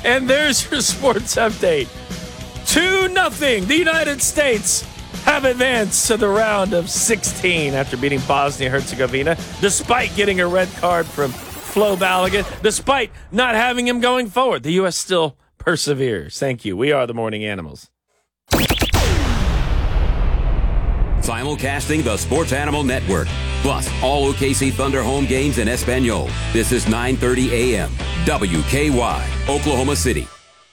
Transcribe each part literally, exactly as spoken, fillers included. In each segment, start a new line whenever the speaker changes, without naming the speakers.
And there's your sports update. two nothing. The United States have advanced to the round of sixteen after beating Bosnia-Herzegovina, despite getting a red card from Flo Balogun, despite not having him going forward. The U S still perseveres. Thank you. We are the Morning Animals.
Simulcasting the Sports Animal Network. Plus, all O K C Thunder home games in Espanol. This is nine thirty a.m. W K Y, Oklahoma City.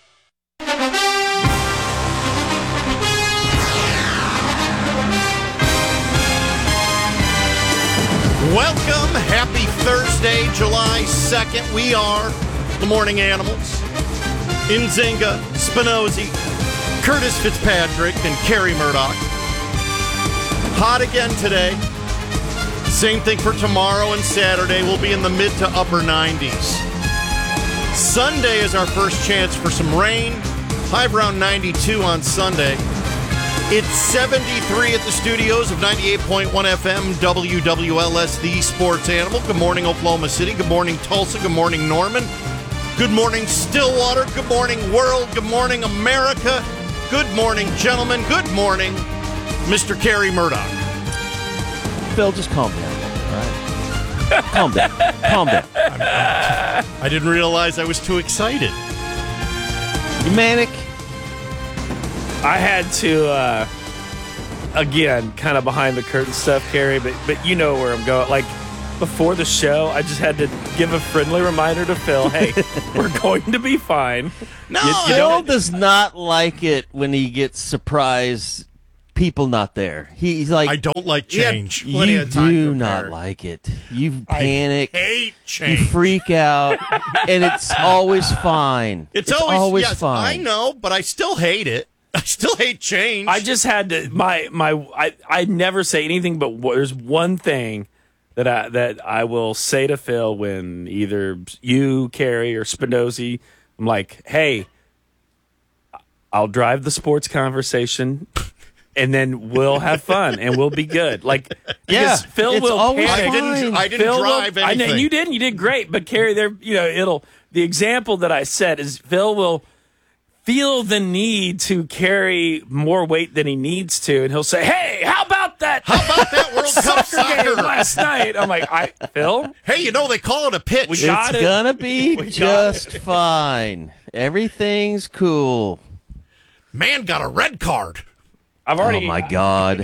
Welcome. Happy Thursday, July second. We are the Morning Animals. Nzinga, Spinozzi, Curtis Fitzpatrick, and Kerry Murdoch. Hot again today. Same thing for tomorrow and Saturday. We'll be in the mid to upper nineties. Sunday is our first chance for some rain. High around ninety-two on Sunday. It's seventy-three at the studios of ninety-eight point one F M W W L S, the Sports Animal. Good morning, Oklahoma City. Good morning, Tulsa. Good morning, Norman. Good morning, Stillwater. Good morning, world. Good morning, America. Good morning, gentlemen. Good morning, Mister Kerry Murdoch.
Phil, just calm down, all right? Calm down. Calm down.
I'm, I'm, I didn't realize I was too excited.
You manic?
I had to, uh, again, kind of behind the curtain stuff, Kerry, but but you know where I'm going. Like, before the show, I just had to give a friendly reminder to Phil, hey, we're going to be fine.
No,
you, you
Phil
know,
does not like it when he gets surprised people not there. He's like,
I don't like change.
you do not like it. You panic.
I hate change.
You freak out, and it's always fine.
It's,
it's
always,
always
yes,
fine.
I know, but I still hate it. I still hate change.
I just had to, my, my, I, I never say anything, but w- there's one thing that I, that I will say to Phil when either you, Kerry, or Spinozzi, I'm like, hey, I'll drive the sports conversation, and then we'll have fun, and we'll be good. Like,
Yeah,
Phil
it's
will
always
panic.
I didn't. I didn't
Phil
drive
will, I
anything.
know you didn't. You did great, but Kerry, there, you know, it'll. The example that I set is Phil will feel the need to carry more weight than he needs to, and he'll say, "Hey, how about that?
How about that World Cup
soccer game
soccer
last night?" I'm like, "I, Phil,
Hey, you know they call it a pitch.
We got
It's
it.
gonna be
We got
just fine. Everything's cool.
Man got a red card.
I've already."
Oh my God!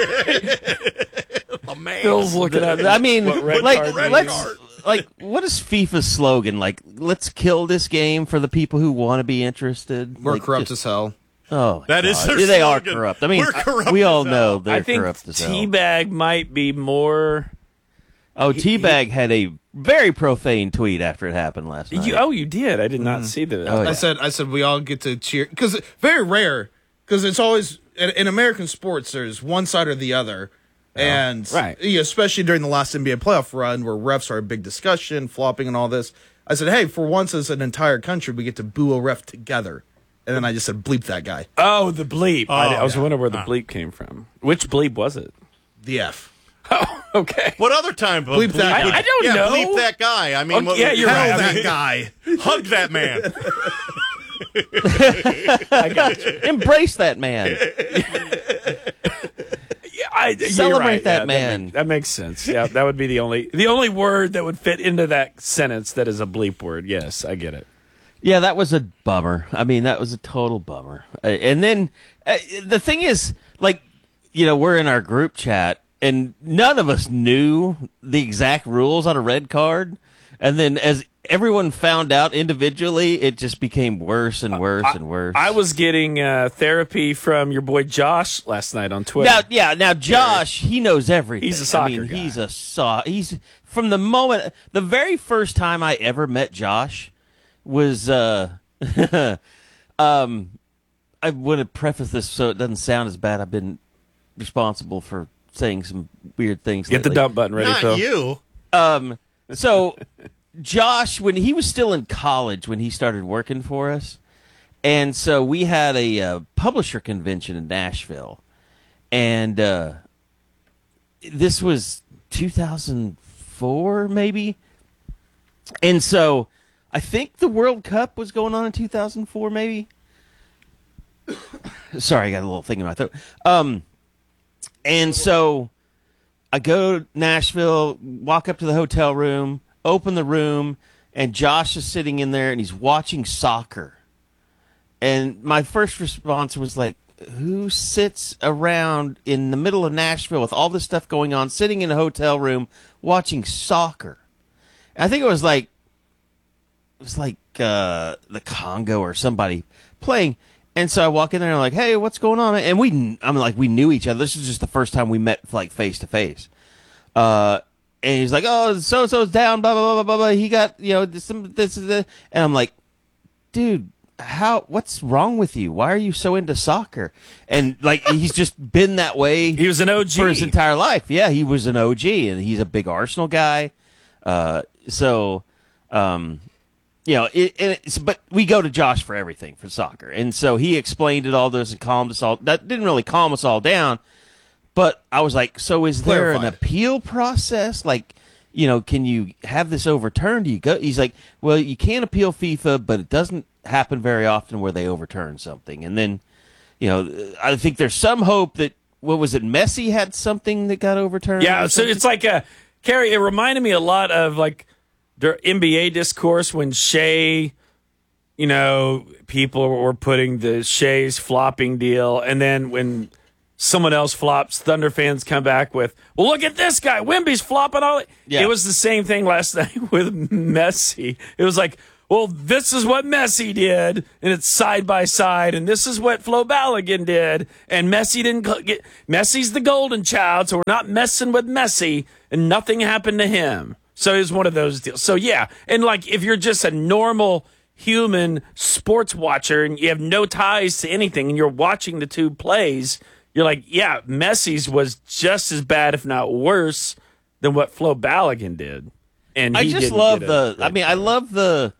Oh, man.
Phil's looking at.
I mean,
what red
like,
card
red
let's
card.
like, what is FIFA's slogan? Like, let's kill this game for the people who want to be interested.
We're
like,
corrupt
just-
as hell.
Oh,
That is
God.
their
They are
slogan.
corrupt. I mean,
We're corrupt
we all
as hell.
know they're
I think
corrupt as hell.
Teabag might be more.
Oh, Teabag had a very profane tweet after it happened last night.
You, oh, you did. I did not see that.
Oh, yeah.
I said, I said we all get to cheer because very rare. Because it's always in, in American sports, there's one side or the other, and
right.
yeah, especially during the last N B A playoff run where refs are a big discussion, flopping, and all this. I said, hey, for once as an entire country, we get to boo a ref together, and then I just said, bleep that guy,
Oh, the bleep. I, I was
yeah.
wondering where the bleep came from. Which bleep was it?
the F.
Oh, okay.
What other time?
Bleep that
would-
guy.
I don't
yeah,
know.
bleep that guy. I mean,
Okay,
what,
yeah, you're
hell,
right. I
that
mean-
guy. Hug that man.
I got you.
Embrace that man.
Yeah, I, you're
Celebrate
right.
that
Yeah,
man.
make- That, makes sense. Yeah, that would be the only the only word that would fit into that sentence that is a bleep word. Yes, I get it.
Yeah, that was a bummer. I mean, that was a total bummer. Uh, and then uh, the thing is, like, you know, we're in our group chat, and none of us knew the exact rules on a red card. And then as everyone found out individually, it just became worse and worse
I,
and worse.
I was getting uh, therapy from your boy Josh last night on Twitter.
Now, yeah, now Josh, he knows everything.
He's a soccer
I mean,
guy.
he's a so he's from the moment the very first time I ever met Josh was uh um I want to preface this so it doesn't sound as bad. I've been responsible for saying some weird things.
Get the
lately.
dump button ready,
Not
Phil.
you.
Um, so Josh, when he was still in college, when he started working for us, and so we had a uh, publisher convention in Nashville, and uh, this was two thousand four, maybe. And so I I think the World Cup was going on in two thousand four, maybe. Sorry, I got a little thing in my throat. Um, and so I go to Nashville, walk up to the hotel room, open the room, and Josh is sitting in there, and he's watching soccer. And my first response was like, who sits around in the middle of Nashville with all this stuff going on, sitting in a hotel room watching soccer? And I think it was like it was like uh, the Congo or somebody playing. And so I walk in there and I'm like, hey, what's going on? And we, I'm like, we knew each other. This is just the first time we met like face to face. Uh, and he's like, oh, so so's down, blah blah blah blah blah. He got you know this, this, this, and I'm like, dude. How? What's wrong with you? Why are you so into soccer? And like he's just been that way.
He was an O G
for his entire life. Yeah, he was an O G, and he's a big Arsenal guy. Uh, so, um, you know, it, it's, but we go to Josh for everything for soccer, and so he explained it all to us and calmed us all. That didn't really calm us all down, but I was like, so is there an appeal process? Like, you know, can you have this overturned? Do you go? He's like, well, you can't appeal FIFA, but it doesn't happen very often where they overturn something. And then, you know, I think there's some hope that, what was it, Messi had something that got overturned?
Yeah, so it's like a, Carrie, it reminded me a lot of like the N B A discourse when Shea, you know, people were putting the Shea's flopping deal, and then when someone else flops, Thunder fans come back with, well, look at this guy, Wemby's flopping all it. Yeah. It was the same thing last night with Messi. It was like, well, this is what Messi did, and it's side by side, and this is what Flo Balogun did, and Messi didn't get. Messi's the golden child, so we're not messing with Messi, and nothing happened to him. So it was one of those deals. So yeah, and like if you're just a normal human sports watcher and you have no ties to anything, and you're watching the two plays, you're like, yeah, Messi's was just as bad, if not worse, than what Flo Balogun did. And
I
he
just love the. I mean, I love the.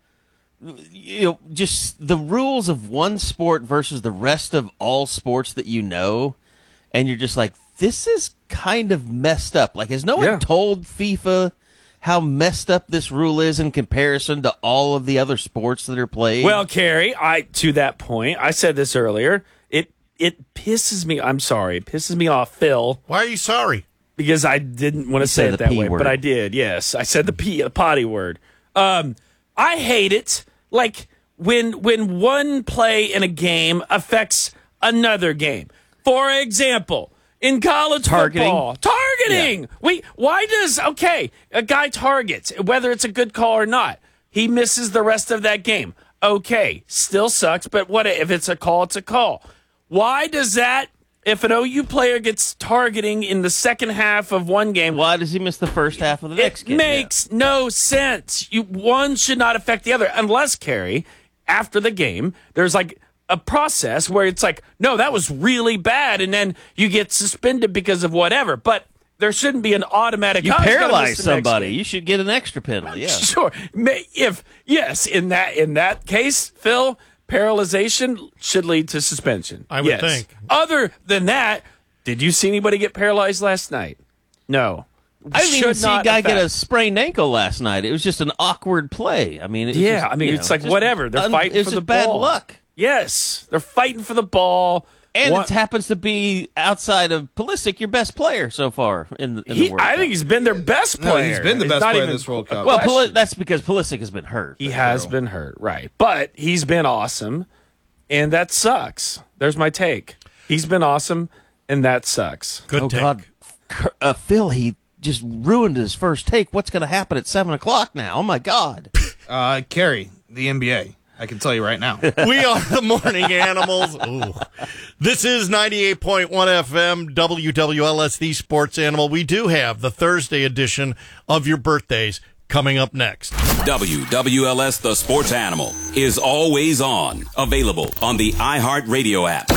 You know, just the rules of one sport versus the rest of all sports that you know, and you're just like, this is kind of messed up. Like, has no one
Yeah.
told FIFA how messed up this rule is in comparison to all of the other sports that are played?
Well, Carrie, I to that point, I said this earlier. It it pisses me. I'm sorry, it pisses me off, Phil,
Why are you sorry?
because I didn't want to say
said
it
the
that
P
way,
word.
but I did. Yes, I said the p the potty word. Um, I hate it. Like when when one play in a game affects another game. For example, in college
Targeting.
football, targeting.
Yeah.
We why does okay a guy targets whether it's a good call or not? He misses the rest of that game. Okay, still sucks. But what if it's a call? It's a call. Why does that? If an O U player gets targeting in the second half of one game,
why does he miss the first half of the next
it
game?
makes no sense. You one should not affect the other unless, Carrie, after the game, there's like a process where it's like, no, that was really bad, and then you get suspended because of whatever. But there shouldn't be an automatic.
You
"Oh, he's gonna
paralyze
miss the next
somebody.
game."
You should get an extra penalty. Yeah.
Sure. May- If yes, in that in that case, Phil, paralyzation should lead to suspension.
I would
Yes.
think.
Other than that, did you see anybody get paralyzed last night? No.
I didn't even
Should
see a
not
guy get a
affect.
sprained ankle last night. It was just an awkward play. I mean, it was
Yeah,
just,
I mean,
you
it's
know,
like
just
whatever. They're
un-
fighting
it's
for
just
the
bad
ball.
luck.
Yes, they're fighting for the ball.
And
One-
it happens to be outside of Pulisic, your best player so far in the, in
he,
the World
I
Cup.
think he's been their best
No,
player.
he's been the
It's
best
not
player
even
this World
a
Cup.
Well,
question.
Puli- that's because Pulisic has been hurt.
He has been hurt, right? But he's been awesome, and that sucks. There's my take. He's been awesome, and that sucks.
Good
Oh
take.
God, Cur- uh, Phil, he just ruined his first take. What's going to happen at seven o'clock now? Oh my God!
Uh, Carrie, the N B A. I can tell you right now.
We are the Morning Animals. Ooh. This is ninety-eight point one F M, W W L S, the Sports Animal. We do have the Thursday edition of your birthdays coming up next.
W W L S The Sports Animal is always on. Available on the iHeartRadio app.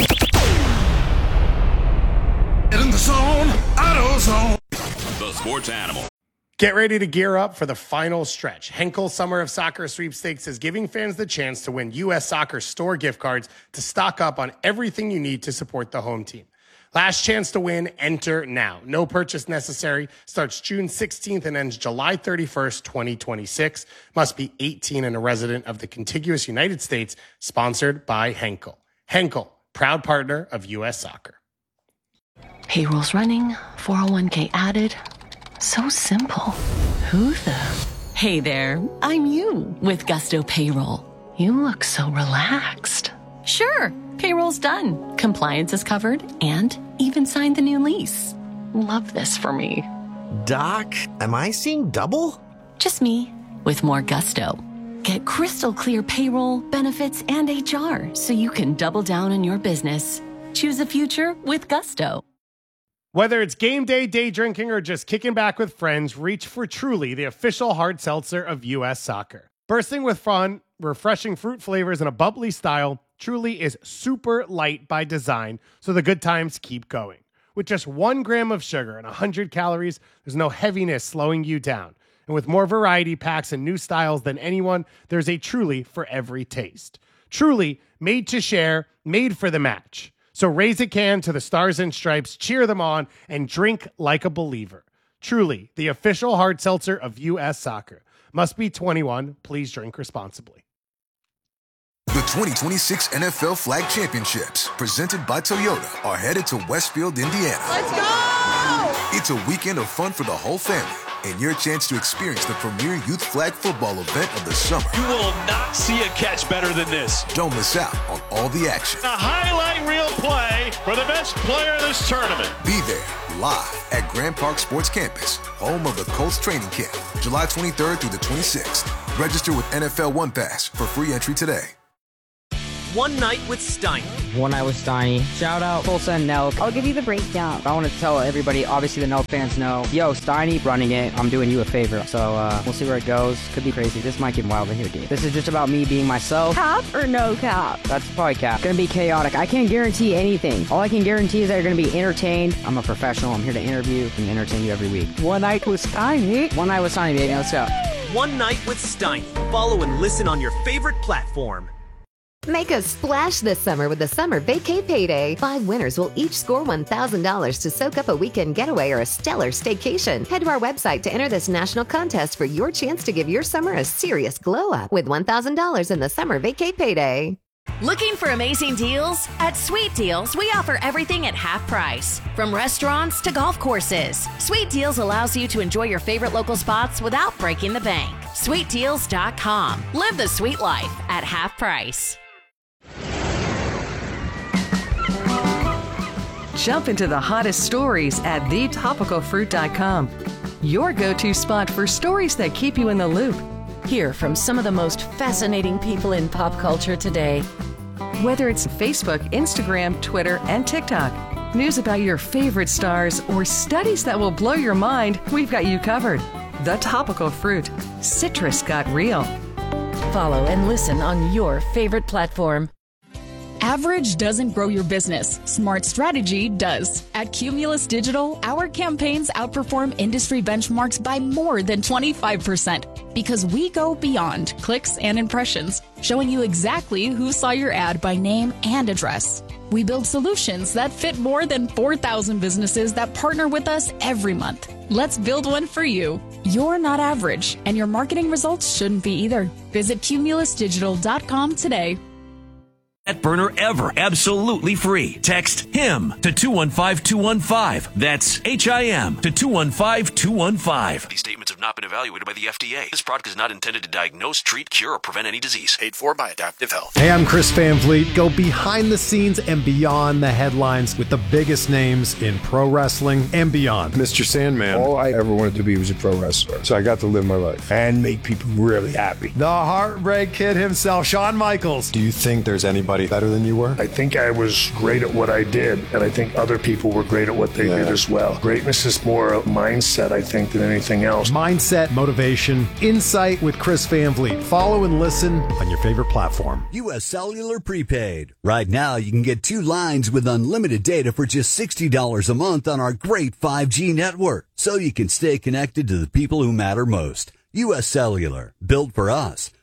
In the zone, auto zone.
The Sports Animal.
Get ready to gear up for the final stretch. Henkel Summer of Soccer Sweepstakes is giving fans the chance to win U S Soccer store gift cards to stock up on everything you need to support the home team. Last chance to win, enter now. No purchase necessary. Starts June sixteenth and ends July thirty-first, twenty twenty-six. Must be eighteen and a resident of the contiguous United States. Sponsored by Henkel. Henkel, proud partner of U S Soccer.
Payroll's running, four oh one k added. So simple. Who the? Hey there, I'm you with Gusto Payroll. You look so relaxed. Sure, payroll's done. Compliance is covered and even signed the new lease. Love this for me.
Doc, am I seeing double?
Just me with more gusto. Get crystal clear payroll, benefits, and H R so you can double down on your business. Choose a future with Gusto.
Whether it's game day, day drinking, or just kicking back with friends, reach for Truly, the official hard seltzer of U S Soccer. Bursting with fun, refreshing fruit flavors, and a bubbly style, Truly is super light by design, so the good times keep going. With just one gram of sugar and one hundred calories, there's no heaviness slowing you down. And with more variety packs and new styles than anyone, there's a Truly for every taste. Truly, made to share, made for the match. So raise a can to the Stars and Stripes, cheer them on, and drink like a believer. Truly, the official hard seltzer of U S Soccer. Must be twenty-one. Please drink responsibly.
The twenty twenty-six N F L Flag Championships, presented by Toyota, are headed to Westfield, Indiana.
Let's go!
It's a weekend of fun for the whole family, and your chance to experience the premier youth flag football event of the summer.
You will not see a catch better than this.
Don't miss out on all the action.
A highlight reel play for the best player in this tournament.
Be there, live at Grand Park Sports Campus, home of the Colts training camp, July twenty-third through the twenty-sixth. Register with N F L One Pass for free entry today.
One Night with Steiny.
One Night with Steiny. Shout out Tulsa and Nelk.
I'll give you the breakdown.
I want to tell everybody, obviously the Nelk fans know, yo, Steiny running it. I'm doing you a favor. So uh, we'll see where it goes. Could be crazy. This might get wild in here, dude. This is just about me being myself.
Cap or no cap?
That's probably cap. Gonna be chaotic. I can't guarantee anything. All I can guarantee is that you're gonna be entertained. I'm a professional. I'm here to interview and entertain you every week.
One Night with Steiny.
One Night with Steiny, baby. Let's go.
One Night with Steiny. Follow and listen on your favorite platform.
Make a splash this summer with the Summer Vacay Payday. Five winners will each score one thousand dollars to soak up a weekend getaway or a stellar staycation. Head to our website to enter this national contest for your chance to give your summer a serious glow up with one thousand dollars in the Summer Vacay Payday.
Looking for amazing deals? At Sweet Deals, we offer everything at half price. From restaurants to golf courses, Sweet Deals allows you to enjoy your favorite local spots without breaking the bank. sweet deals dot com. Live the sweet life at half price.
Jump into the hottest stories at the topical fruit dot com. Your go-to spot for stories that keep you in the loop.
Hear from some of the most fascinating people in pop culture today.
Whether it's Facebook, Instagram, Twitter, and TikTok, news about your favorite stars, or studies that will blow your mind, we've got you covered. The Topical Fruit. Citrus got real.
Follow and listen on your favorite platform.
Average doesn't grow your business. Smart strategy does. At Cumulus Digital, our campaigns outperform industry benchmarks by more than twenty-five percent because we go beyond clicks and impressions, showing you exactly who saw your ad by name and address. We build solutions that fit more than four thousand businesses that partner with us every month. Let's build one for you. You're not average, and your marketing results shouldn't be either. Visit cumulus digital dot com today.
Burner ever, absolutely free. Text HIM to two one five two one five. That's H I M to two one five two one five.
These statements have not been evaluated by the F D A. This product is not intended to diagnose, treat, cure, or prevent any disease. Paid for by Adaptive Health.
Hey, I'm Chris Van Vliet. Go behind the scenes and beyond the headlines with the biggest names in pro wrestling and beyond.
Mister Sandman. All I ever wanted to be was a pro wrestler. So I got to live my life and make people really happy.
The Heartbreak Kid himself, Shawn Michaels.
Do you think there's anybody better than you were?
I think I was great at what I did, and I think other people were great at what they yeah. did as well. Greatness is more a mindset, I think, than anything else.
Mindset, motivation, insight with Chris Van Vliet. Follow and listen on your favorite platform.
U S Cellular Prepaid. Right now, you can get two lines with unlimited data for just sixty dollars a month on our great five G network, so you can stay connected to the people who matter most. U S Cellular, built for us.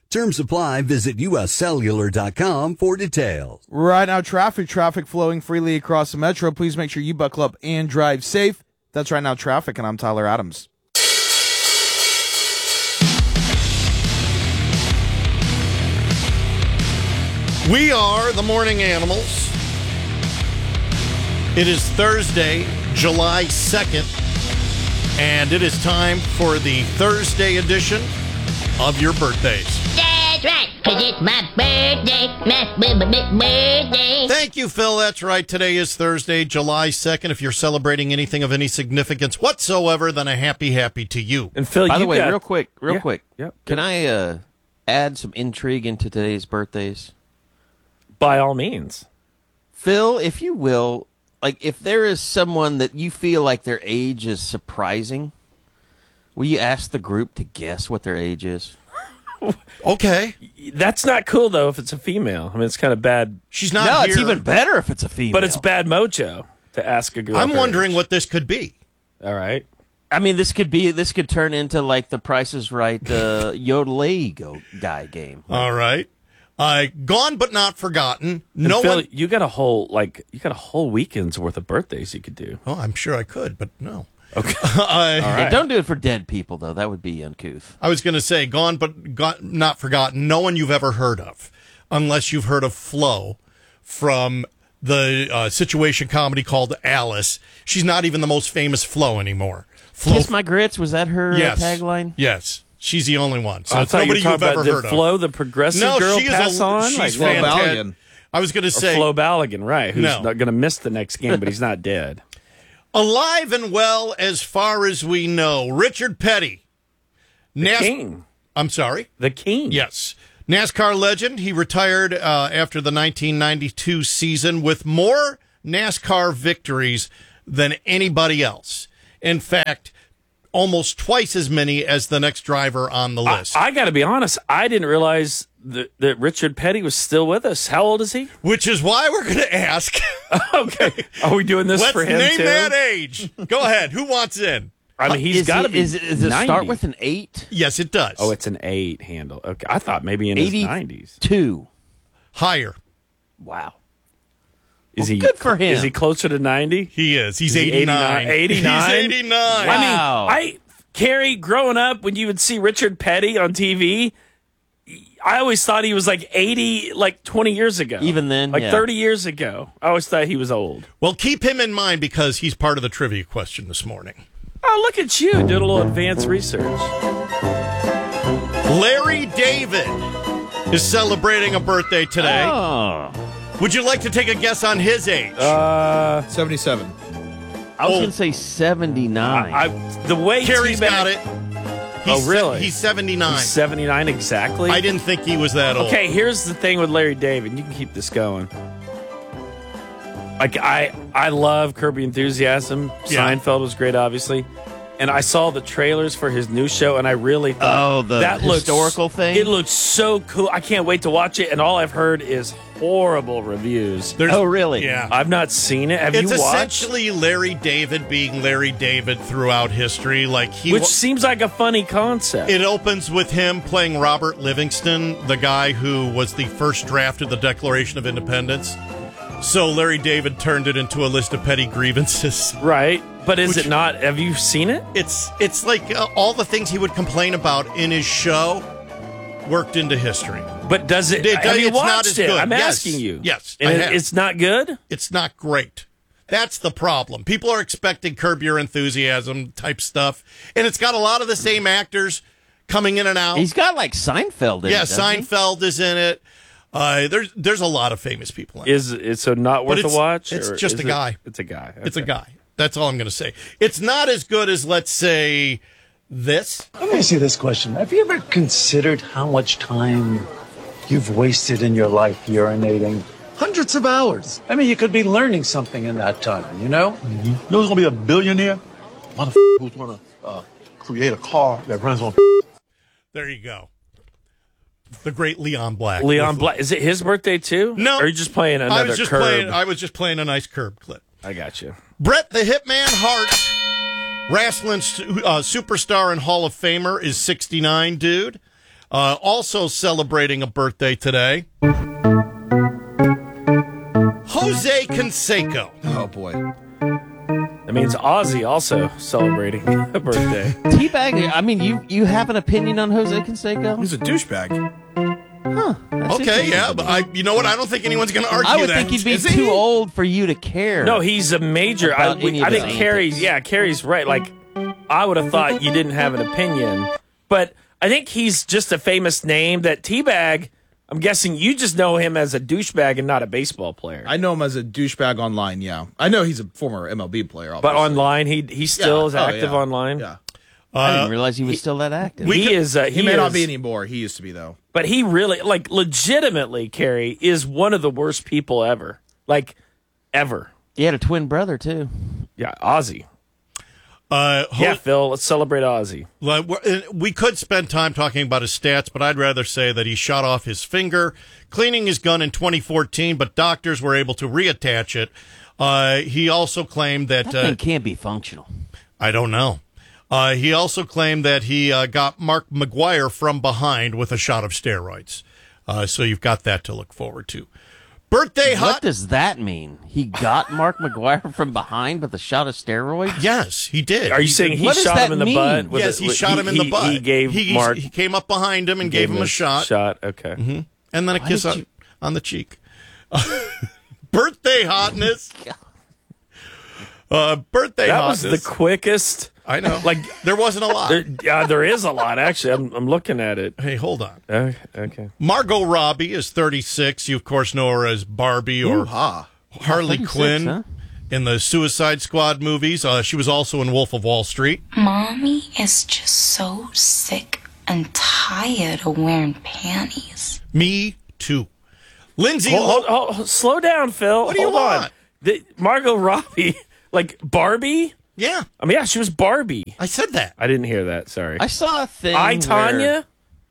Terms apply. Visit U S cellular dot com for details.
Right now, traffic, traffic flowing freely across the metro. Please make sure you buckle up and drive safe. That's Right Now Traffic, and I'm Tyler Adams.
We are the Morning Animals. It is Thursday, July second, and it is time for the Thursday edition of your birthdays.
That's right, because it's my birthday, my birthday.
Thank you, Phil. That's right. Today is Thursday, July second. If you're celebrating anything of any significance whatsoever, then a happy, happy to you.
And Phil,
by
you
the way,
got...
real quick, real
yeah.
quick,
Yep.
can I uh, add some intrigue into today's birthdays?
By all means.
Phil, if you will, like if there is someone that you feel like their age is surprising, will you ask the group to guess what their age is?
Okay.
That's not cool, though, if it's a female. I mean, it's kind of bad.
She's not
No,
here.
it's even better if it's a female.
But it's bad mojo to ask a girl.
I'm
her
wondering
age.
what this could be.
All right.
I mean, this could be this could turn into like the Price is Right uh, Yodelay go guy game.
All right. Uh, gone but not forgotten.
And
No
Phil,
one.
you got a whole like you got a whole weekend's worth of birthdays you could do.
Oh, I'm sure I could, but no.
Okay.
uh,
All right. Don't do it for dead people, though. That would be uncouth.
I was going to say gone but got, not forgotten. No one you've ever heard of, unless you've heard of Flo from the uh, situation comedy called Alice. She's not even the most famous Flo anymore. Flo,
Kiss My Grits, was that her
yes,
uh, tagline?
Yes. She's the only one. So
I
it's
thought
nobody
you were
you've
talking
ever
about
heard
did
of.
Flo, the progressive
no,
girl,
she is
pass
a,
on.
She's
Like,
Flo
fantastic.
Balogun.
I was going to
Or
say
Flo Balogun, right? Who's
No.
not going to miss the next game, but he's not dead.
alive and well as far as we know. Richard Petty.
The
Nas-
king.
I'm sorry?
The king.
Yes. NASCAR legend. He retired uh, after the nineteen ninety-two season with more NASCAR victories than anybody else. In fact, almost twice as many as the next driver on the list.
I, I got to be honest. I didn't realize that, that Richard Petty was still with us. How old is he?
Which is why we're going to ask.
Okay. Are we doing this
Let's
for him,
name
too?
that age. Go ahead. Who wants in?
I mean, he's
Is
got to
he-
be
Is, it- does it start
ninety.
with an eight?
Yes, it does.
Oh, it's an eight handle. Okay, I thought maybe in his nineties.
Two.
Higher.
Wow.
Is
Well,
he
good for him.
Is he closer to ninety?
He is. He's
Is he
eighty-nine.
eighty-nine?
He's eighty-nine.
I mean,
Wow.
I Carrie, growing up, when you would see Richard Petty on T V, I always thought he was like eighty, like twenty years ago.
Even then,
like
yeah.
thirty years ago. I always thought he was old.
Well, keep him in mind because he's part of the trivia question this morning.
Oh, look at you doing a little advanced research.
Larry David is celebrating a birthday today.
Oh.
Would you like to take a guess on his age?
Uh,
seventy-seven.
I was
Oh.
going to say seventy-nine.
I, the way
Carrie's
T-Bag-
got it.
Oh,
He's se-
really?
he's seventy-nine.
He's seventy-nine exactly.
I didn't think he was that old.
Okay, here's the thing with Larry David. You can keep this going. Like I, I love Curb Your Enthusiasm.
Yeah.
Seinfeld was great, obviously. And I saw the trailers for his new show, and I really thought
Oh, the
that looks-
historical thing?
It looks so cool. I can't wait to watch it. And all I've heard is horrible reviews.
There's-
Oh, really?
Yeah.
I've not seen it. Have
It's
you watched?
essentially Larry David being Larry David throughout history. Like he,
Which
wa-
seems like a funny concept.
it opens with him playing Robert Livingston, the guy who was the first draft of the Declaration of Independence. So Larry David turned it into a list of petty grievances.
right. But is
Which-
it not? Have you seen it?
It's it's like uh, all the things he would complain about in his show worked into history.
But does it?
It-
have you
it's not
watched
as
it?
good.
I'm
Yes.
asking you.
Yes,
And
I
it-
have.
it's not good?
It's not great. That's the problem. People are expecting Curb Your Enthusiasm type stuff, and it's got a lot of the same actors coming in and out.
He's got like Seinfeld in
yeah,
it. doesn't he?
Seinfeld is in it. Uh, there's there's a lot of famous people in it.
Is it so not worth
But
a
it's-
watch?
it's
or
just
is
a
it-
guy.
It's a guy.
It's a
Okay.
guy. That's all I'm going to say. It's not as good as, let's say, this.
Let me ask you this question. Have you ever considered how much time you've wasted in your life urinating? Hundreds of hours. I mean, you could be learning something in that time, you know? Mm-hmm. You know who's going to be a billionaire? Motherfucker who's going to uh, create a car that runs on.
There you go. The great Leon Black.
Leon
With-
Black. Is it his birthday too?
No.
Or are you just playing another
I was just
Curb?
playing. I was just playing a nice Curb clip.
I got you.
Bret the Hitman Hart, wrestling uh, superstar and Hall of Famer, is sixty-nine, dude. Uh, also celebrating a birthday today, Jose Canseco.
Oh, boy.
That means Ozzy also celebrating a birthday.
Teabag, I mean, you, you have an opinion on Jose Canseco?
He's a douchebag.
Huh.
Okay, yeah, but I, you know what? I don't think anyone's going to argue
I would
that.
think he'd be
Is
too
he?
old for you to care.
No, he's a major. I,
About any
I
of his
think Carrie's,
antics.
yeah, Carrie's right. Like, I would have thought you didn't have an opinion. But I think he's just a famous name that Teabag, I'm guessing you just know him as a douchebag and not a baseball player.
I know him as a douchebag online, yeah. I know he's a former M L B player, obviously.
But online, he he still
Yeah.
is
Oh,
active
yeah.
online.
Yeah.
I
Uh,
didn't realize he was still that active.
He
could-
is. Uh,
He,
he
may
is,
not be anymore. He used to be, though.
But he really, like, legitimately, Carrie, is one of the worst people ever. Like, ever.
He had a twin brother, too.
Yeah, Ozzy.
Uh,
Yeah,
Ho-
Phil, let's celebrate Ozzy.
Like, we're- uh, we could spend time talking about his stats, but I'd rather say that he shot off his finger, cleaning his gun in twenty fourteen, but doctors were able to reattach it. Uh, he also claimed that...
That
uh,
thing can't be functional.
I don't know. Uh, he also claimed that he uh, got Mark McGuire from behind with a shot of steroids. Uh, so you've got that to look forward to. Birthday
What
hot...
does that mean? He got Mark McGuire from behind with a shot of steroids?
Yes, he did.
Are you saying he
What does
shot
that
him in the
mean?
butt? with
Yes,
a-
he
with-
shot him in the
he-
butt.
He gave
he,
Mark...
He came up behind him and gave him a shot.
Shot, okay.
Mm-hmm. And then a
Why
kiss
did
on,
you-
on the cheek. Birthday hotness. Uh, birthday
That was
hotness.
the quickest...
I know.
Like,
there wasn't a lot.
There, yeah, there is a lot, actually. I'm, I'm looking at it.
Hey, hold on.
Uh, okay.
Margot Robbie is thirty-six. You, of course, know her as Barbie or
Ooh-ha.
Harley
thirty-six,
Quinn
huh?
in the Suicide Squad movies. Uh, she was also in Wolf of Wall Street.
Mommy is just so sick and tired of wearing panties.
Me too. Lindsay,
Hold, hold, hold, slow down, Phil.
What do you
Hold on.
want?
The, Margot Robbie, like Barbie?
Yeah,
I mean, yeah, she was Barbie.
I said that.
I didn't hear that. Sorry.
I saw a thing
I,
where-
Tanya?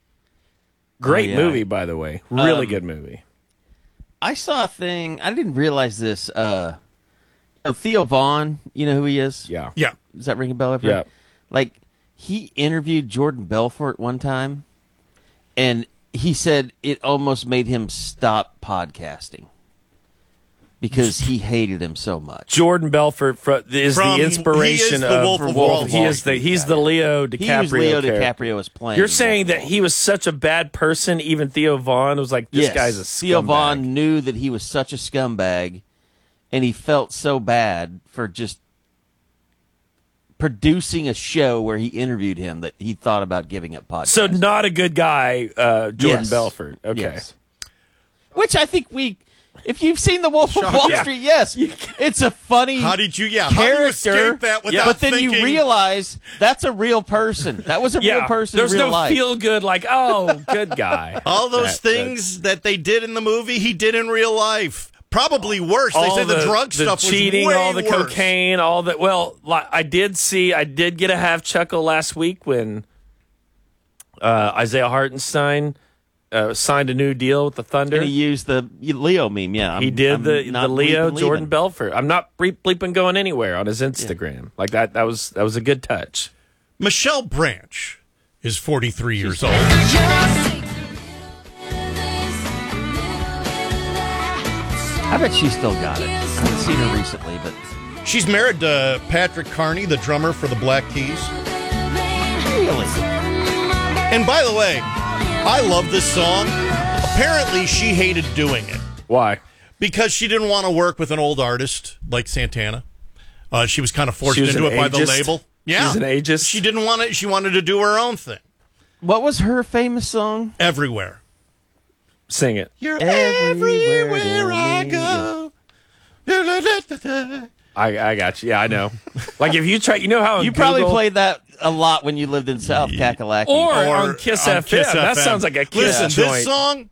Great
Oh, yeah.
movie, by the way. Really
Um,
good movie.
I saw a thing. I didn't realize this. Uh, uh, Theo Vaughn, you know who he is?
Yeah.
Yeah.
Does that ring a bell? Ever?
Yeah.
Like, he interviewed Jordan Belfort one time, and he said it almost made him stop podcasting because he hated him so much.
Jordan Belfort fro- is
From-
the inspiration
he is the
of
Wolf of
Wolf.
Wall
He is the
Street
he's
guy.
the Leo DiCaprio.
He was Leo
character.
DiCaprio was playing.
You're saying that he was such a bad person, even Theo Vaughn was like, this
yes.
guy's a
Theo
scumbag.
Vaughn knew that he was such a scumbag, and he felt so bad for just producing a show where he interviewed him that he thought about giving up podcasting.
So not a good guy, uh, Jordan
Yes.
Belfort. Okay.
Yes. Which I think we, if you've seen The Wolf of
Shocking.
Wall
Yeah.
Street, yes, it's a funny
How did you? Yeah. How do you
character.
escape that without
but then
thinking?
you realize that's a real person. That was a
Yeah,
real person.
there's
in real
no
life.
feel good like, oh, good guy.
all those
That-
things that they did in the movie, he did in real life. Probably worse. They
all
say the, drug
the
stuff
cheating,
was way
all the
worse.
cocaine, all that. Well, li- I did see, I did get a half chuckle last week when uh, Isaiah Hartenstein uh, signed a new deal with the Thunder.
And he used the Leo meme. Yeah, I'm-
he did
I'm
the
not
the Leo
bleeping
Jordan
leaving.
Belfort. I'm not bleep, bleeping going anywhere on his Instagram like that. That was that was a good touch.
Michelle Branch is forty-three years old.
I bet she still got it. I haven't seen her recently, but
She's married to Patrick Carney, the drummer for the Black Keys.
really,
And by the way, I love this song. Apparently, she hated doing it
Why?
because she didn't want to work with an old artist like Santana. Uh, she was kind of forced
She was
into
an
it by the
ageist?
label. Yeah,
She's an ageist?
She didn't want it. She wanted to do her own thing.
what was her famous song?
Everywhere.
Sing it.
You're
Everywhere
everywhere, I
to
go.
I, I got you. Yeah, I know. Like if you try, you know how on
You probably
Google-
played that a lot when you lived in South Kakalaki.
or,
Or
on Kiss
on
F M.
Kiss
That
F M.
sounds like a Kiss
Listen,
joint.
this song,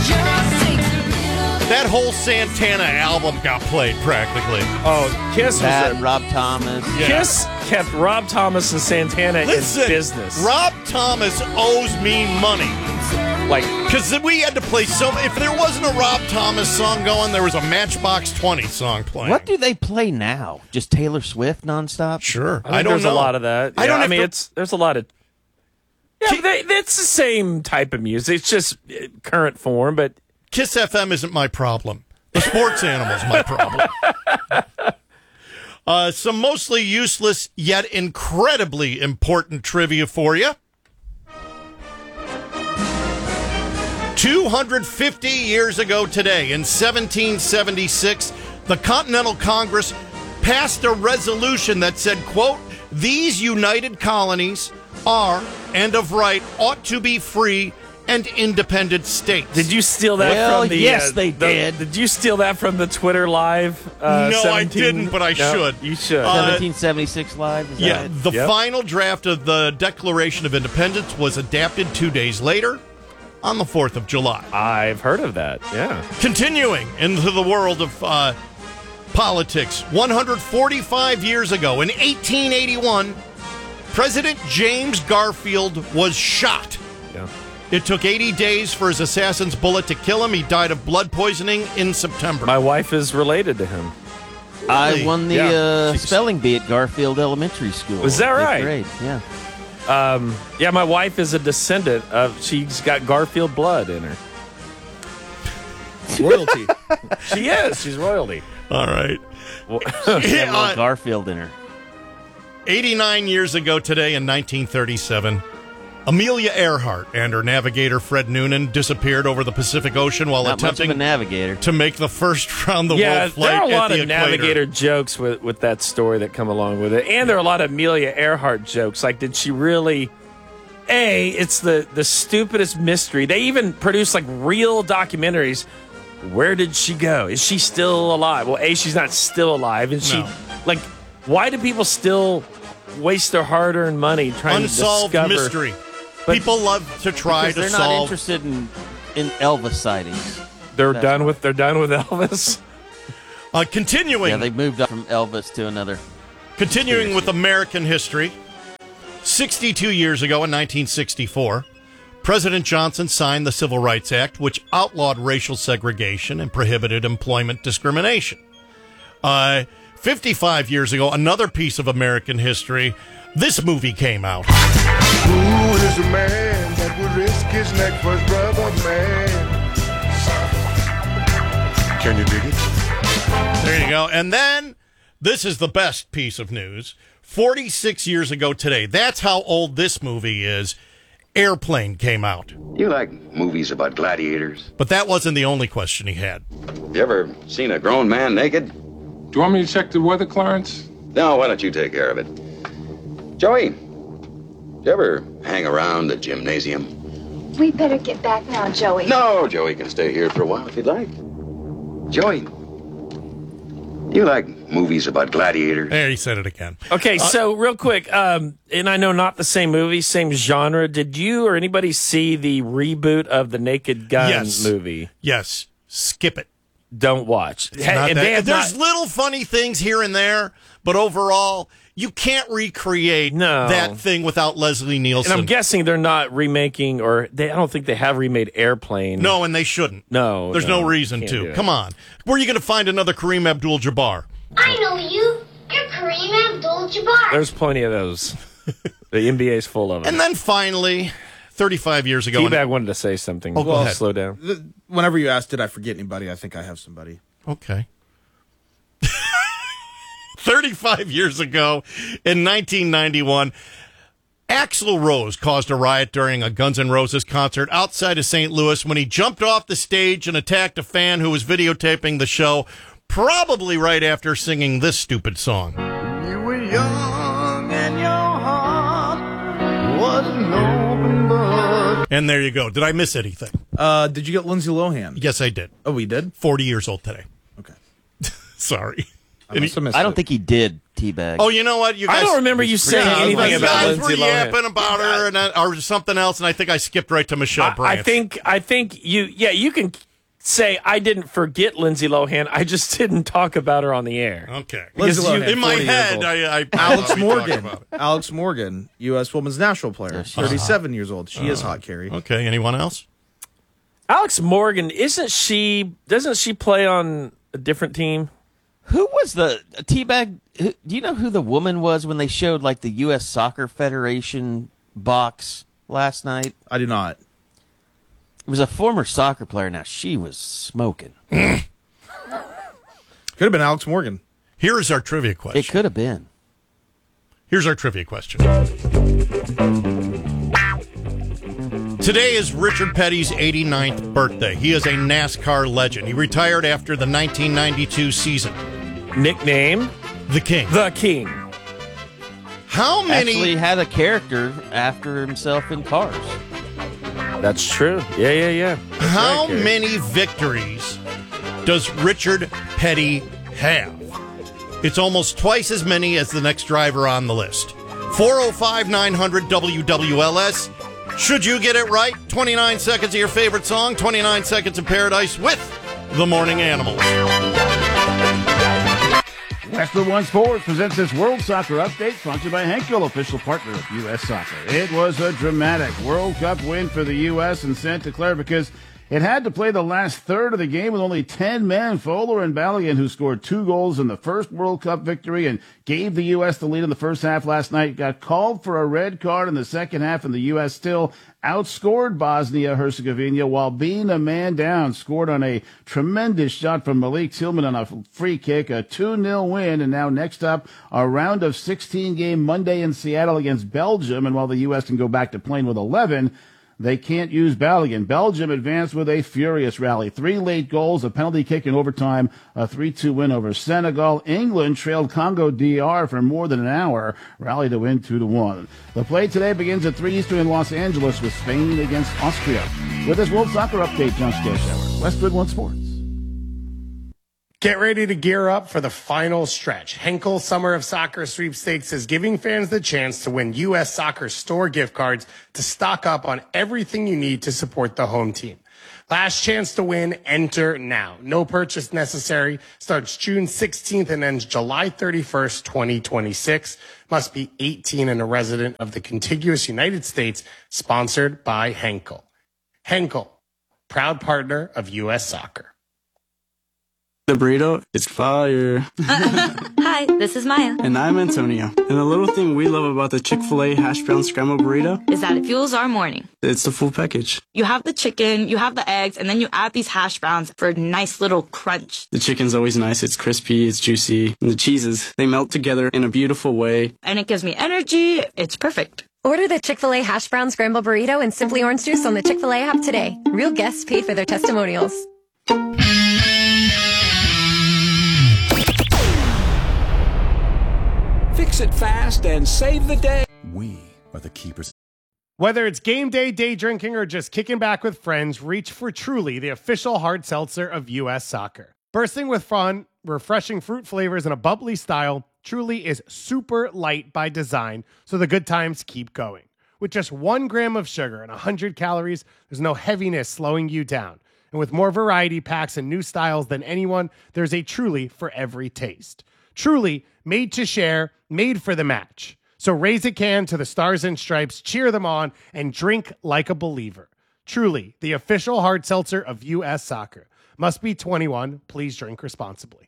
that whole Santana album got played practically.
Oh, Kiss was
that
a,
Rob Thomas.
Yeah.
Kiss kept Rob Thomas and Santana
Listen,
in business.
Rob Thomas owes me money.
like
Because we had to play so. If there wasn't a Rob Thomas song going, there was a Matchbox twenty song playing.
What do they play now? Just Taylor Swift nonstop?
Sure,
I, think
I don't
there's
know.
a lot of that.
I
Yeah,
don't
I
have
mean,
to-
it's there's a lot of Yeah, but they, it's the same type of music. It's just uh, current form, but
Kiss F M isn't my problem. The sports animal's my problem. Uh, some mostly useless yet incredibly important trivia for you. two hundred fifty years ago today, in seventeen seventy-six, the Continental Congress passed a resolution that said, quote, "These united colonies are, and of right, ought to be free and independent states."
Did you steal that
Well,
from the...
yes,
uh,
they
the-
did.
Did you steal that from the Twitter Live? Uh,
No, I
seventeen
didn't, but I
No,
should.
You should.
Uh,
seventeen seventy-six live. Is
Yeah,
that it?
the
Yep.
final draft of the Declaration of Independence was adapted two days later on the fourth of July.
I've heard of that, yeah.
Continuing into the world of uh, politics, one hundred forty-five years ago, in eighteen eighty-one, President James Garfield was shot.
Yeah.
It took eighty days for his assassin's bullet to kill him. He died of blood poisoning in September.
My wife is related to him.
Really?
I won the
Yeah.
uh,
She's-
spelling bee at Garfield Elementary School.
Was that
Fifth
right?
grade, yeah.
Um, yeah, my wife is a descendant of... She's got Garfield blood in her.
Royalty.
She is. She's royalty.
All right.
She had a little
uh,
Garfield in her.
eighty-nine years ago today, in nineteen thirty-seven, Amelia Earhart and her navigator Fred Noonan disappeared over the Pacific Ocean while
Not much of
attempting
a navigator.
to make the first round-the-world
Yeah,
flight
there are a
at
lot
the
of
equator.
navigator jokes with, with that story that come along with it. And there are a lot of Amelia Earhart jokes. Like, did she really... A, it's the, the stupidest mystery. They even produce, like, real documentaries. Where did she go? Is she still alive? Well, A, she's not still alive. And she...
No.
Like, why do people still waste their hard-earned money trying
Unsolved
to discover...
mystery.
But-
People love to try
Because
to
they're
solve.
not interested in, in Elvis sightings.
They're
That's
done
why.
with... They're done with Elvis?
Uh, continuing,
Yeah, they moved up from Elvis to another.
continuing with American history. sixty-two years ago, in nineteen sixty-four, President Johnson signed the Civil Rights Act, which outlawed racial segregation and prohibited employment discrimination. Uh, fifty-five years ago, another piece of American history, this movie came out.
Who is a man that would risk his neck for his brother, man? Can you dig it?
There you go. And then, this is the best piece of news. forty-six years ago today, that's how old this movie is, Airplane came out.
You like movies about gladiators?
But that wasn't the only question he had.
You ever seen a grown man naked?
Do you want me to check the weather, Clarence?
No, why don't you take care of it? Joey, do you ever hang around the gymnasium?
We better get back now, Joey.
No, Joey can stay here for a while if you'd like. Joey, you like movies about gladiators?
There, he said it again.
Okay,
Uh,
so real quick, um, and I know not the same movie, same genre. Did you or anybody see the reboot of the Naked Gun
Yes.
movie?
Yes. Skip it.
Don't watch.
It's not
And
that-
they have
There's
not-
little funny things here and there, but overall, you can't recreate
No.
that thing without Leslie Nielsen.
and I'm guessing they're not remaking, or they, I don't think they have remade Airplane.
No, and they shouldn't.
No,
There's no, reason
can't
to.
do it.
Come on. Where are you going to find another Kareem Abdul-Jabbar?
I know you. You're Kareem Abdul-Jabbar.
There's plenty of those. The N B A's full of them.
And then finally, thirty-five years ago...
Teabag wanted to say something.
Oh, go ahead.
Slow down.
Th- Whenever you asked, did I forget anybody? I think I have somebody.
Okay. thirty-five years ago, in nineteen ninety-one, Axl Rose caused a riot during a Guns N' Roses concert outside of Saint Louis when he jumped off the stage and attacked a fan who was videotaping the show, probably right after singing this stupid song.
You were young and your heart was an open book.
And there you go. Did I miss anything?
Uh, did you get Lindsay Lohan?
Yes, I did.
Oh, we did?
forty years old today.
Okay.
Sorry.
I must have missed
I don't
it.
think he did, Teabag.
Oh, you know what? You guys,
I don't remember you saying
Yeah,
anything
you
about
guys
Lindsay
were
Lohan.
yapping about her and, uh, or something else, and I think I skipped right to Michelle
I,
Branch.
I think I think you yeah you can say I didn't forget Lindsay Lohan. I just didn't talk about her on the air.
Okay.
Because
Lindsay
you-
Lohan,
in my
forty years
head,
old.
I, I
Alex
we talked
Morgan.
about it.
Alex Morgan, U S Women's National Player,
she is
thirty-seven years old. She is hot, Carrie.
Okay. Anyone else?
Alex Morgan, isn't she? Doesn't she play on a different team?
Who was the Teabag? Who, do you know who the woman was when they showed like the U S Soccer Federation box last night?
I do not.
It was a former soccer player. Now, she was smoking.
Could have been Alex Morgan.
Here is our trivia question.
It could have been.
Here's our trivia question. Today is Richard Petty's eighty-ninth birthday. He is a NASCAR legend. He retired after the nineteen ninety-two season.
Nickname?
The King.
The King.
How many...
Actually had a character after himself in Cars.
That's true. Yeah, yeah, yeah. That's
How
right,
many victories does Richard Petty have? It's almost twice as many as the next driver on the list. four oh five, nine hundred, W W L S. Should you get it right? twenty-nine seconds of your favorite song, twenty-nine seconds of paradise with the Morning Animals.
Westwood One Sports presents this World Soccer Update, sponsored by Henkel, official partner of U S Soccer. It was a dramatic World Cup win for the U S in Santa Clara because it had to play the last third of the game with only ten men. Fowler and Balogun, who scored two goals in the first World Cup victory and gave the U S the lead in the first half last night, got called for a red card in the second half, and the U S still outscored Bosnia-Herzegovina while being a man down. Scored on a tremendous shot from Malik Tillman on a free kick, a two nil win, and now next up, a round of sixteen game Monday in Seattle against Belgium, and while the U S can go back to playing with eleven, they can't use Balogun. Belgium advanced with a furious rally. Three late goals, a penalty kick in overtime, a three two win over Senegal. England trailed Congo D R for more than an hour, rallied to win two to one. The play today begins at three Eastern in Los Angeles with Spain against Austria. With this World Soccer Update, John Skashower, Westwood One Sports.
Get ready to gear up for the final stretch. Henkel Summer of Soccer Sweepstakes is giving fans the chance to win U S Soccer store gift cards to stock up on everything you need to support the home team. Last chance to win, enter now. No purchase necessary. Starts June sixteenth and ends July thirty-first, twenty twenty-six. Must be eighteen and a resident of the contiguous United States. Sponsored by Henkel. Henkel, proud partner of U S Soccer.
The burrito is fire.
Hi, this is Maya.
And I'm Antonio. And the little thing we love about the Chick-fil-A hash brown scrambled burrito
is that it fuels our morning.
It's the full package.
You have the chicken, you have the eggs, and then you add these hash browns for a nice little crunch.
The chicken's always nice. It's crispy, it's juicy. And the cheeses, they melt together in a beautiful way.
And it gives me energy. It's perfect.
Order the Chick-fil-A hash brown scrambled burrito and Simply Orange Juice on the Chick-fil-A app today. Real guests pay for their testimonials.
Fix it fast and save the day. We are the keepers.
Whether it's game day, day drinking, or just kicking back with friends, reach for Truly, the official hard seltzer of U S Soccer. Bursting with fun, refreshing fruit flavors, and a bubbly style, Truly is super light by design, so the good times keep going. With just one gram of sugar and one hundred calories, there's no heaviness slowing you down. And with more variety packs and new styles than anyone, there's a Truly for every taste. Truly, made to share, made for the match. So raise a can to the Stars and Stripes, cheer them on, and drink like a believer. Truly, the official hard seltzer of U S Soccer. Must be twenty-one. Please drink responsibly.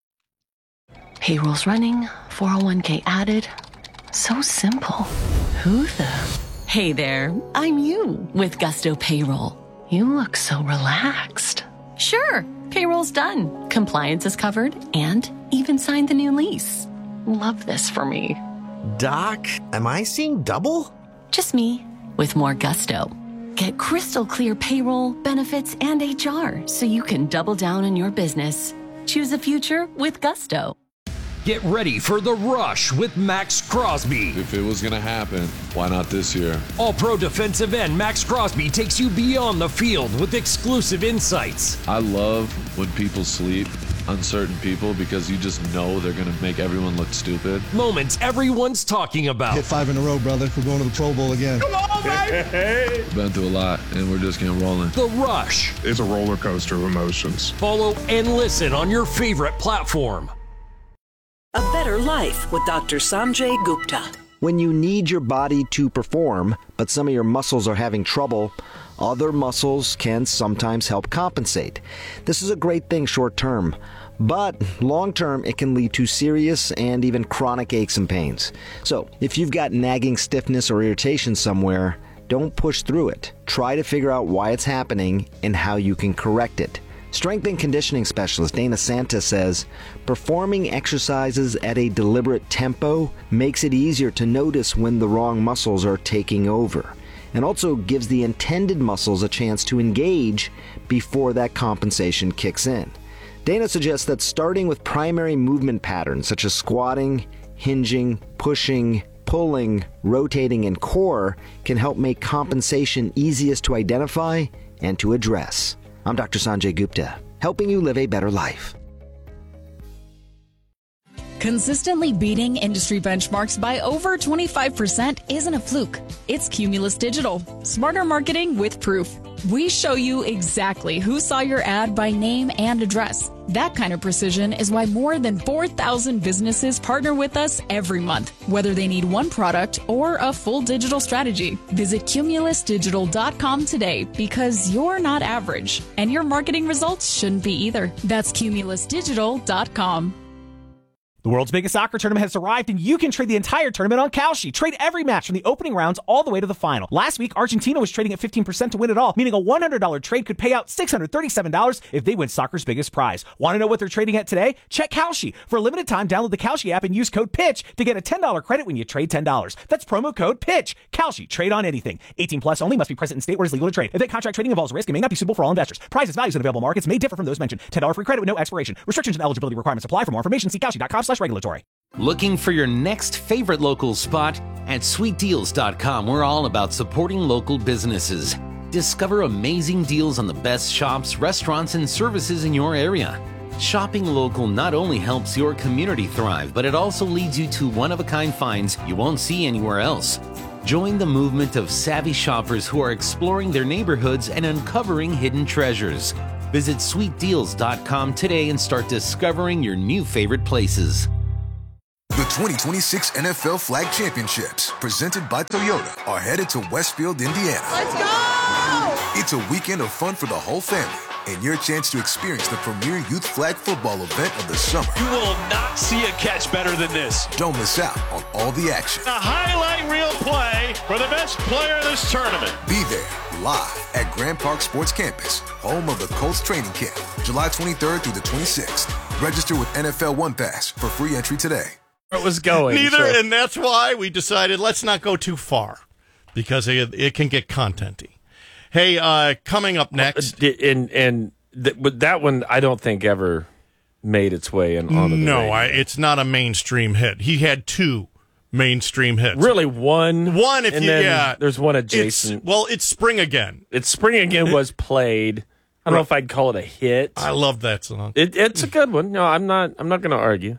Payroll's running, four oh one k added. So simple. Who the? Hey there, I'm you with Gusto Payroll. You look so relaxed. Sure, payroll's done. Compliance is covered and even signed the new lease. Love this for me.
Doc, am I seeing double?
Just me with more gusto. Get crystal clear payroll, benefits, and H R so you can double down on your business. Choose a future with Gusto.
Get ready for the rush with Max Crosby.
If it was going to happen, why not this year?
All-pro defensive end Max Crosby takes you beyond the field with exclusive insights.
I love when people sleep on certain people because you just know they're going to make everyone look stupid.
Moments everyone's talking about.
Hit five in a row, brother. We're going to the Pro Bowl again.
Come on, baby!
We've been through a lot, and we're just getting rolling.
The Rush.
It's a roller coaster of emotions.
Follow and listen on your favorite platform.
A better life with Doctor Sanjay Gupta.
When you need your body to perform, but some of your muscles are having trouble, other muscles can sometimes help compensate. This is a great thing short term, but long term it can lead to serious and even chronic aches and pains. So if you've got nagging stiffness or irritation somewhere, Don't push through it. Try to figure out why it's happening and how you can correct it. Strength and conditioning specialist Dana Santa says, performing exercises at a deliberate tempo makes it easier to notice when the wrong muscles are taking over, and also gives the intended muscles a chance to engage before that compensation kicks in. Dana suggests that starting with primary movement patterns such as squatting, hinging, pushing, pulling, rotating, and core can help make compensation easiest to identify and to address. I'm Doctor Sanjay Gupta, helping you live a better life.
Consistently beating industry benchmarks by over twenty-five percent isn't a fluke. It's Cumulus Digital. Smarter marketing with proof. We show you exactly who saw your ad by name and address. That kind of precision is why more than four thousand businesses partner with us every month, whether they need one product or a full digital strategy. Visit cumulus digital dot com today because you're not average, and your marketing results shouldn't be either. That's cumulus digital dot com.
The world's biggest soccer tournament has arrived, and you can trade the entire tournament on Kalshi. Trade every match from the opening rounds all the way to the final. Last week, Argentina was trading at fifteen percent to win it all, meaning a one hundred dollars trade could pay out six hundred thirty-seven dollars if they win soccer's biggest prize. Want to know what they're trading at today? Check Kalshi. For a limited time, download the Kalshi app and use code PITCH to get a ten dollars credit when you trade ten dollars. That's promo code PITCH. Kalshi. Trade on anything. eighteen plus only. Must be present in state where it's legal to trade. Event contract trading involves risk and may not be suitable for all investors. Prizes, values, and available markets may differ from those mentioned. ten dollars free credit with no expiration. Restrictions and eligibility requirements apply. For more information, see kalshi dot com slash regulatory.
Looking for your next favorite local spot? At sweet deals dot com, we're all about supporting local businesses. Discover amazing deals on the best shops, restaurants, and services in your area. Shopping local not only helps your community thrive, but it also leads you to one-of-a-kind finds you won't see anywhere else. Join the movement of savvy shoppers who are exploring their neighborhoods and uncovering hidden treasures. Visit sweet deals dot com today and start discovering your new favorite places.
The twenty twenty-six N F L Flag Championships, presented by Toyota, are headed to Westfield, Indiana.
Let's go!
It's a weekend of fun for the whole family, and your chance to experience the premier youth flag football event of the summer.
You will not see a catch better than this.
Don't miss out on all the action.
A highlight reel play for the best player of this tournament.
Be there, live at Grand Park Sports Campus, home of the Colts training camp, July twenty-third through the twenty-sixth. Register with N F L One Pass for free entry today.
It was going.
Neither,
so.
and that's why we decided let's not go too far because it, it can get contenty. Hey, uh, coming up next,
and and th- that one I don't think ever made its way in on the
no,
radio.
I, it's not a mainstream hit. He had two mainstream hits.
Really, one,
one. If
and
you,
then
yeah,
there's one adjacent.
It's, well, it's Spring Again.
It's Spring Again was played. I don't know if I'd call it a hit.
I love that song.
It, it's a good one. No, I'm not. I'm not going to argue.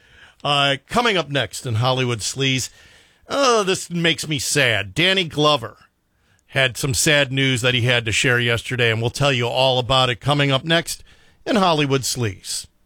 Uh, coming up next in Hollywood Sleaze, oh, this makes me sad. Danny Glover had some sad news that he had to share yesterday, and we'll tell you all about it coming up next in Hollywood Sleaze.